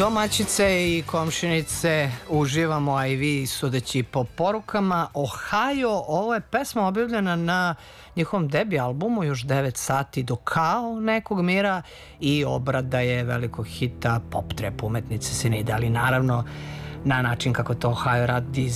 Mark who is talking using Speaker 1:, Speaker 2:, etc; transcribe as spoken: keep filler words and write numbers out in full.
Speaker 1: Domaćice i komšinice, uživamo, a i vi sudeći po porukama. Ohio, ovo je pesma objavljena na njihovom debi albumu još devet sati do kao nekog mira i obrada je velikog hita pop trap umetnice Sinide, ali naravno na način kako to Ohio radi